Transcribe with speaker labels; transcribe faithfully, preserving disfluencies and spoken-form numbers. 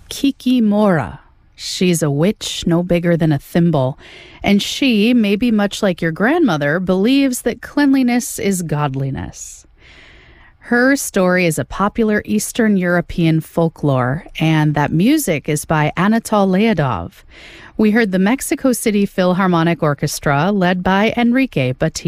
Speaker 1: Kiki Mora. She's a witch no bigger than a thimble, and she, maybe much like your grandmother, believes that cleanliness is godliness. Her story is a popular Eastern European folklore, and that music is by Anatol Leodov. We heard the Mexico City Philharmonic Orchestra, led by Enrique Bati.